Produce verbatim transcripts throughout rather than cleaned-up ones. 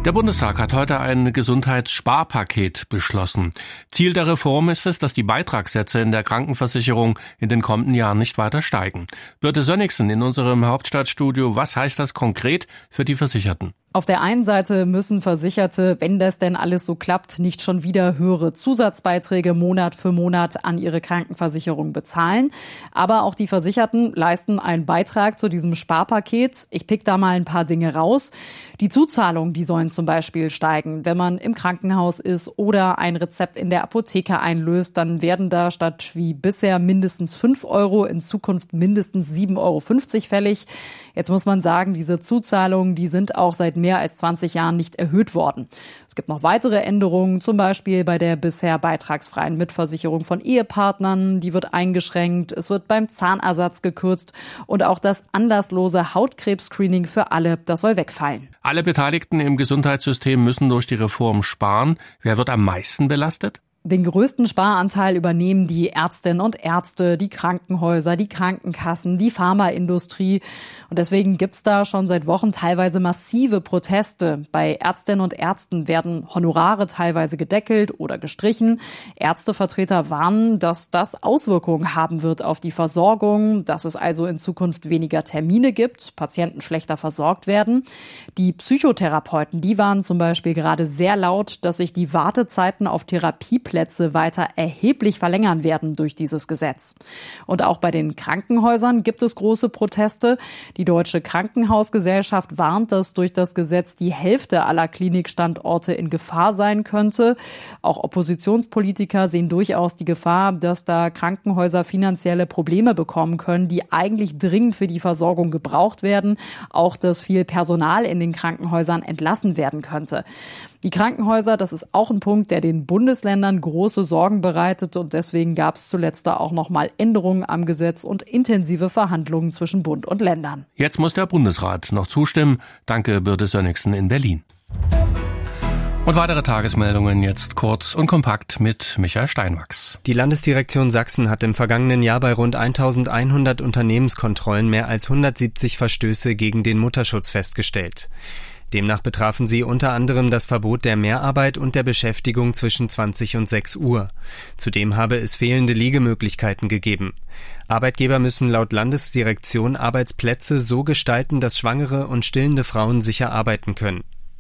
Der Bundestag hat heute ein Gesundheitssparpaket beschlossen. Ziel der Reform ist es, dass die Beitragssätze in der Krankenversicherung in den kommenden Jahren nicht weiter steigen. Birte Sönnigsen in unserem Hauptstadtstudio. Was heißt das konkret für die Versicherten? Auf der einen Seite müssen Versicherte, wenn das denn alles so klappt, nicht schon wieder höhere Zusatzbeiträge Monat für Monat an ihre Krankenversicherung bezahlen. Aber auch die Versicherten leisten einen Beitrag zu diesem Sparpaket. Ich pick da mal ein paar Dinge raus. Die Zuzahlungen, die sollen zum Beispiel steigen. Wenn man im Krankenhaus ist oder ein Rezept in der Apotheke einlöst, dann werden da statt wie bisher mindestens fünf Euro in Zukunft mindestens sieben Euro fünfzig fällig. Jetzt muss man sagen, diese Zuzahlungen, die sind auch seit mehr als zwanzig Jahren nicht erhöht worden. Es gibt noch weitere Änderungen, zum Beispiel bei der bisher beitragsfreien Mitversicherung von Ehepartnern. Die wird eingeschränkt, es wird beim Zahnersatz gekürzt und auch das anlasslose Hautkrebs-Screening für alle, das soll wegfallen. Alle Beteiligten im Gesundheitssystem müssen durch die Reform sparen. Wer wird am meisten belastet? Den größten Sparanteil übernehmen die Ärztinnen und Ärzte, die Krankenhäuser, die Krankenkassen, die Pharmaindustrie. Und deswegen gibt's da schon seit Wochen teilweise massive Proteste. Bei Ärztinnen und Ärzten werden Honorare teilweise gedeckelt oder gestrichen. Ärztevertreter warnen, dass das Auswirkungen haben wird auf die Versorgung, dass es also in Zukunft weniger Termine gibt, Patienten schlechter versorgt werden. Die Psychotherapeuten, die waren zum Beispiel gerade sehr laut, dass sich die Wartezeiten auf Therapieplätze Plätze weiter erheblich verlängern werden durch dieses Gesetz. Und auch bei den Krankenhäusern gibt es große Proteste. Die Deutsche Krankenhausgesellschaft warnt, dass durch das Gesetz die Hälfte aller Klinikstandorte in Gefahr sein könnte. Auch Oppositionspolitiker sehen durchaus die Gefahr, dass da Krankenhäuser finanzielle Probleme bekommen können, die eigentlich dringend für die Versorgung gebraucht werden. Auch, dass viel Personal in den Krankenhäusern entlassen werden könnte. Die Krankenhäuser, das ist auch ein Punkt, der den Bundesländern große Sorgen bereitet. Und deswegen gab es zuletzt da auch noch mal Änderungen am Gesetz und intensive Verhandlungen zwischen Bund und Ländern. Jetzt muss der Bundesrat noch zustimmen. Danke, Birte Sönnigsen in Berlin. Und weitere Tagesmeldungen jetzt kurz und kompakt mit Michael Steinwachs. Die Landesdirektion Sachsen hat im vergangenen Jahr bei rund eintausendeinhundert Unternehmenskontrollen mehr als hundertsiebzig Verstöße gegen den Mutterschutz festgestellt. Demnach betrafen sie unter anderem das Verbot der Mehrarbeit und der Beschäftigung zwischen zwanzig und sechs Uhr. Zudem habe es fehlende Liegemöglichkeiten gegeben. Arbeitgeber müssen laut Landesdirektion Arbeitsplätze so gestalten, dass schwangere und stillende Frauen sicher arbeiten können.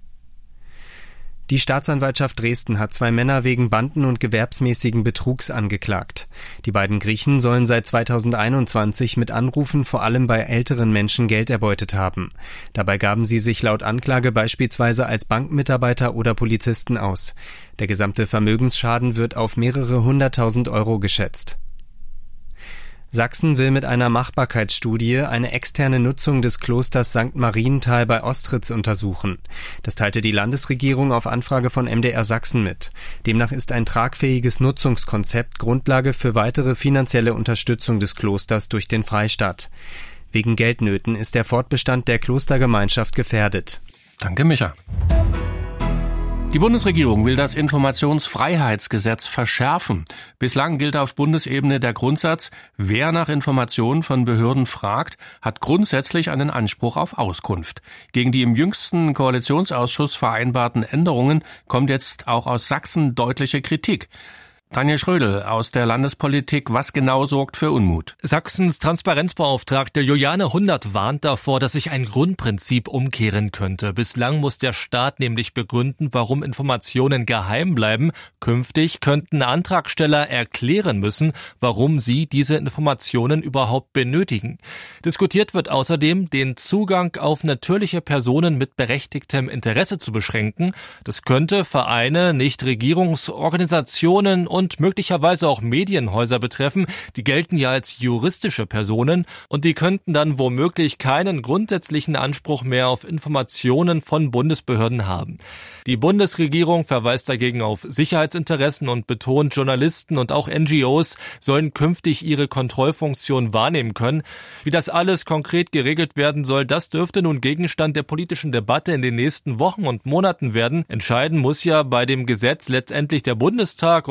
Die Staatsanwaltschaft Dresden hat zwei Männer wegen Banden- und gewerbsmäßigen Betrugs angeklagt. Die beiden Griechen sollen seit zweitausendeinundzwanzig mit Anrufen vor allem bei älteren Menschen Geld erbeutet haben. Dabei gaben sie sich laut Anklage beispielsweise als Bankmitarbeiter oder Polizisten aus. Der gesamte Vermögensschaden wird auf mehrere hunderttausend Euro geschätzt. Sachsen will mit einer Machbarkeitsstudie eine externe Nutzung des Klosters Sankt Marienthal bei Ostritz untersuchen. Das teilte die Landesregierung auf Anfrage von M D R Sachsen mit. Demnach ist ein tragfähiges Nutzungskonzept Grundlage für weitere finanzielle Unterstützung des Klosters durch den Freistaat. Wegen Geldnöten ist der Fortbestand der Klostergemeinschaft gefährdet. Danke, Micha. Die Bundesregierung will das Informationsfreiheitsgesetz verschärfen. Bislang gilt auf Bundesebene der Grundsatz, wer nach Informationen von Behörden fragt, hat grundsätzlich einen Anspruch auf Auskunft. Gegen die im jüngsten Koalitionsausschuss vereinbarten Änderungen kommt jetzt auch aus Sachsen deutliche Kritik. Tanja Schrödel aus der Landespolitik, was genau sorgt für Unmut? Sachsens Transparenzbeauftragte Juliane Hundert warnt davor, dass sich ein Grundprinzip umkehren könnte. Bislang muss der Staat nämlich begründen, warum Informationen geheim bleiben. Künftig könnten Antragsteller erklären müssen, warum sie diese Informationen überhaupt benötigen. Diskutiert wird außerdem, den Zugang auf natürliche Personen mit berechtigtem Interesse zu beschränken. Das könnte Vereine, Nichtregierungsorganisationen und und möglicherweise auch Medienhäuser betreffen, die gelten ja als juristische Personen und die könnten dann womöglich keinen grundsätzlichen Anspruch mehr auf Informationen von Bundesbehörden haben. Die Bundesregierung verweist dagegen auf Sicherheitsinteressen und betont, Journalisten und auch N G Os sollen künftig ihre Kontrollfunktion wahrnehmen können. Wie das alles konkret geregelt werden soll, das dürfte nun Gegenstand der politischen Debatte in den nächsten Wochen und Monaten werden. Entscheiden muss ja bei dem Gesetz letztendlich der Bundestag und bis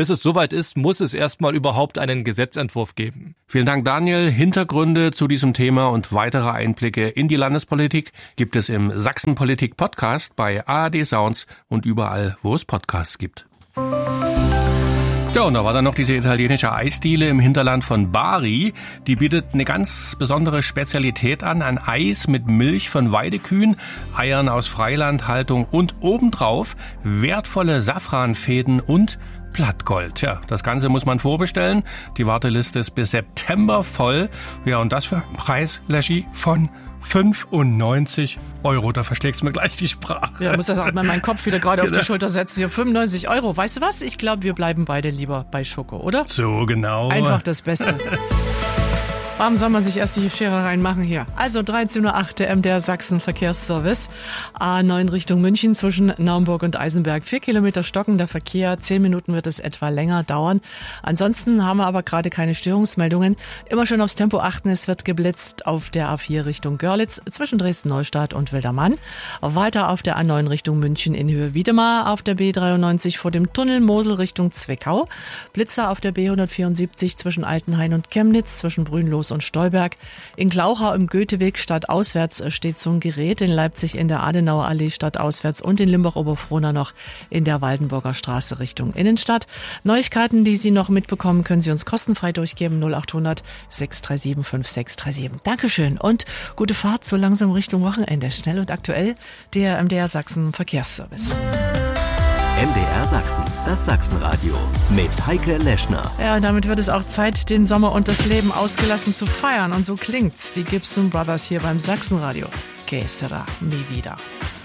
bis es soweit ist, muss es erstmal überhaupt einen Gesetzentwurf geben. Vielen Dank, Daniel. Hintergründe zu diesem Thema und weitere Einblicke in die Landespolitik gibt es im Sachsen-Politik-Podcast bei A R D Sounds und überall, wo es Podcasts gibt. Ja, und da war dann noch diese italienische Eisdiele im Hinterland von Bari. Die bietet eine ganz besondere Spezialität an, ein Eis mit Milch von Weidekühen, Eiern aus Freilandhaltung und obendrauf wertvolle Safranfäden und Blattgold. Ja, das Ganze muss man vorbestellen. Die Warteliste ist bis September voll. Ja, und das für einen Preis, Leschi, von fünfundneunzig Euro. Da verschlägst du mir gleich die Sprache. Ja, muss das auch mal meinen Kopf wieder gerade genau auf die Schulter setzen. Hier fünfundneunzig Euro. Weißt du was? Ich glaube, wir bleiben beide lieber bei Schoko, oder? So, genau. Einfach das Beste. Warum soll man sich erst die Schere reinmachen hier? Also dreizehn Uhr acht, der M D R Sachsen Verkehrsservice. A neun Richtung München zwischen Naumburg und Eisenberg. Vier Kilometer stockender Verkehr. Zehn Minuten wird es etwa länger dauern. Ansonsten haben wir aber gerade keine Störungsmeldungen. Immer schön aufs Tempo achten. Es wird geblitzt auf der A vier Richtung Görlitz zwischen Dresden-Neustadt und Wildermann. Weiter auf der A neun Richtung München in Höhe Wiedemar. Auf der B dreiundneunzig vor dem Tunnel Mosel Richtung Zwickau. Blitzer auf der B hundertvierundsiebzig zwischen Altenhain und Chemnitz, zwischen Brünnlos und Stolberg. In Glauchau im Goetheweg stadtauswärts steht so ein Gerät, in Leipzig in der Adenauer Allee stadtauswärts und in Limbach-Oberfrohna noch in der Waldenburger Straße Richtung Innenstadt. Neuigkeiten, die Sie noch mitbekommen, können Sie uns kostenfrei durchgeben. null achthundert sechs drei sieben fünf sechs drei sieben. Dankeschön und gute Fahrt so langsam Richtung Wochenende. Schnell und aktuell der M D R Sachsen Verkehrsservice. M D R Sachsen, das Sachsenradio mit Heike Leschner. Ja, damit wird es auch Zeit, den Sommer und das Leben ausgelassen zu feiern. Und so klingt's. Die Gibson Brothers hier beim Sachsenradio. Que sera nie wieder.